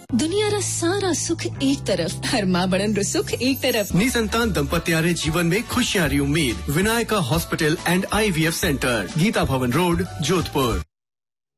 दुनिया रा सारा सुख एक तरफ, हर मां बड़न रो सुख एक तरफ। निसंतान दंपत्यारे जीवन में खुशियां री उम्मीद। Vinayaka hospital and IVF centre, Geeta भवन रोड, जोधपुर।